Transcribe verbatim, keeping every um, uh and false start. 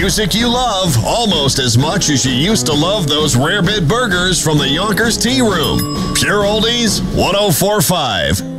Music you love almost as much as you used to love those Rare Bit burgers from the Yonkers Tea Room. Pure Oldies, one oh four point five.